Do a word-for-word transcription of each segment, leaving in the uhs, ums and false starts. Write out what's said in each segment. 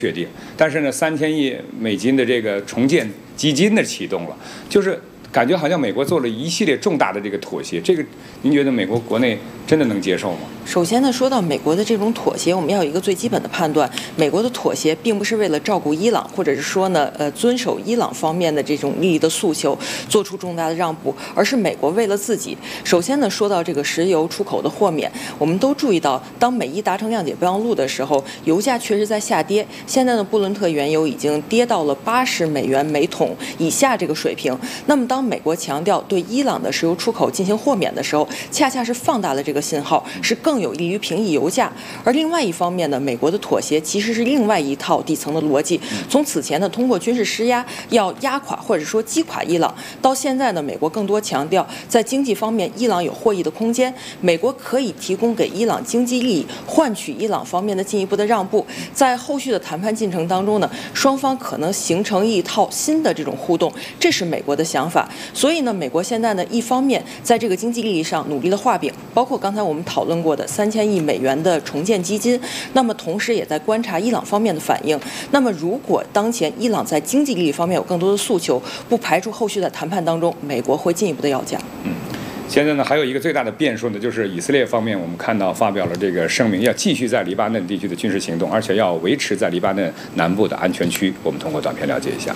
确定，但是呢，三千亿美金的这个重建基金的启动了，就是感觉好像美国做了一系列重大的这个妥协，这个您觉得美国国内真的能接受吗？ 首先呢，说到美国的这种妥协，我们要有一个最基本的判断，美国的妥协并不是为了照顾伊朗，或者是说呢，呃，遵守伊朗方面的这种利益的诉求，做出重大的让步，而是美国为了自己。首先呢，说到这个石油出口的豁免，我们都注意到，当美伊达成谅解备忘录的时候，油价确实在下跌。现在的布伦特原油已经跌到了八十美元每桶以下这个水平。那么，当美国强调对伊朗的石油出口进行豁免的时候，恰恰是放大了这个信号，是更有利于平抑油价。而另外一方面呢，美国的妥协其实是另外一套底层的逻辑。从此前呢，通过军事施压要压垮或者说击垮伊朗，到现在呢，美国更多强调在经济方面伊朗有获益的空间，美国可以提供给伊朗经济利益，换取伊朗方面的进一步的让步。在后续的谈判进程当中呢，双方可能形成一套新的这种互动，这是美国的想法。所以呢，美国现在呢，一方面在这个经济利益上努力的画饼，包括刚才我们讨论过的三千亿美元的重建基金，那么同时也在观察伊朗方面的反应。那么如果当前伊朗在经济利益方面有更多的诉求，不排除后续在谈判当中，美国会进一步的要价。 嗯。现在呢，还有一个最大的变数呢，就是以色列方面，我们看到发表了这个声明，要继续在黎巴嫩地区的军事行动，而且要维持在黎巴嫩南部的安全区。我们通过短片了解一下。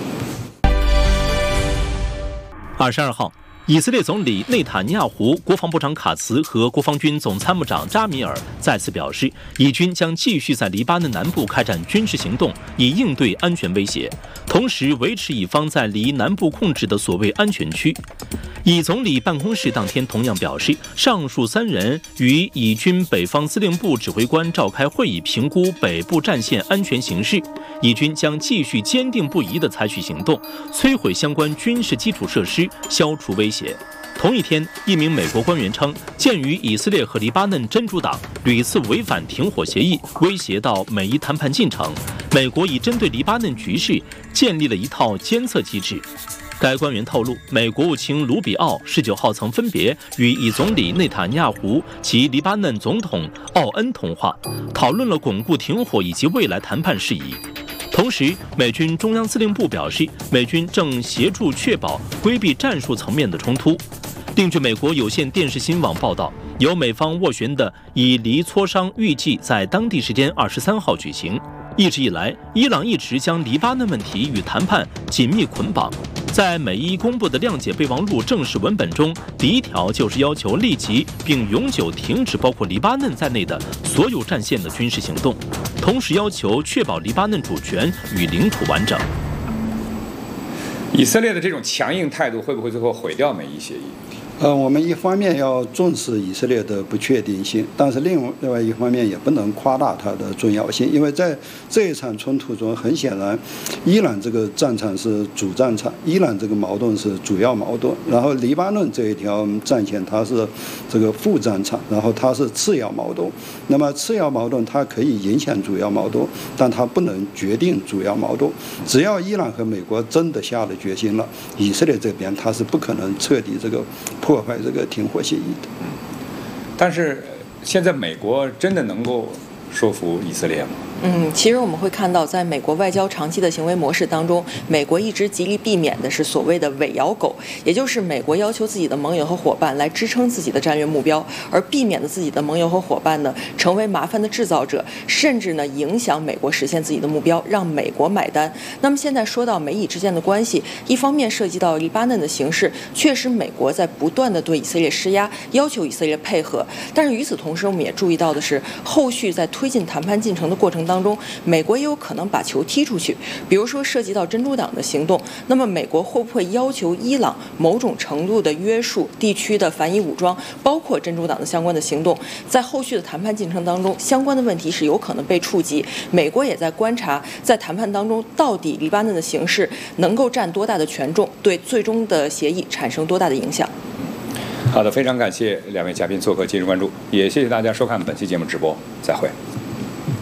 二十二号，以色列总理内塔尼亚胡、国防部长卡茨和国防军总参谋长扎米尔再次表示，以军将继续在黎巴嫩南部开展军事行动，以应对安全威胁，同时维持以方在离南部控制的所谓安全区。以总理办公室当天同样表示，上述三人与以军北方司令部指挥官召开会议，评估北部战线安全形势。以军将继续坚定不移地采取行动，摧毁相关军事基础设施，消除威胁。同一天，一名美国官员称，鉴于以色列和黎巴嫩真主党屡次违反停火协议，威胁到美伊谈判进程，美国已针对黎巴嫩局势建立了一套监测机制。该官员透露，美国务卿卢比奥十九号曾分别与以总理内塔尼亚胡及黎巴嫩总统奥恩通话，讨论了巩固停火以及未来谈判事宜。同时，美军中央司令部表示，美军正协助确保规避战术层面的冲突。另据美国有线电视新闻报道，由美方斡旋的以黎磋商预计在当地时间二十三号举行。一直以来，伊朗一直将黎巴嫩问题与谈判紧密捆绑。在美伊公布的谅解备忘录正式文本中，第一条就是要求立即并永久停止包括黎巴嫩在内的所有战线的军事行动，同时要求确保黎巴嫩主权与领土完整。 以色列的这种强硬态度会不会最后毁掉美伊协议？ 呃，我们一方面要重视以色列的不确定性，但是另外一方面也不能夸大它的重要性，因为在这一场冲突中，很显然，伊朗这个战场是主战场，伊朗这个矛盾是主要矛盾，然后黎巴嫩这一条战线它是这个副战场，然后它是次要矛盾。那么次要矛盾它可以影响主要矛盾，但它不能决定主要矛盾。只要伊朗和美国真的下了决心了，以色列这边它是不可能彻底这个破坏这个停火协议的。 嗯，但是现在美国真的能够说服以色列吗？ 嗯，其实我们会看到，在美国外交长期的行为模式当中，美国一直极力避免的是所谓的尾摇狗，也就是美国要求自己的盟友和伙伴来支撑自己的战略目标，而避免了自己的盟友和伙伴呢成为麻烦的制造者，甚至呢影响美国实现自己的目标，让美国买单。那么现在说到美以之间的关系，一方面涉及到黎巴嫩的形势，确实美国在不断的对以色列施压，要求以色列配合，但是与此同时，我们也注意到的是，后续在推进谈判进程的过程当中。当中，美国也有可能把球踢出去，比如说涉及到真主党的行动，那么美国会不会要求伊朗某种程度的约束地区的反以武装，包括真主党的相关的行动，在后续的谈判进程当中，相关的问题是有可能被触及。美国也在观察，在谈判当中，到底黎巴嫩的形势能够占多大的权重，对最终的协议产生多大的影响。 好的，非常感谢两位嘉宾做客今日关注，也谢谢大家收看本期节目直播，再会。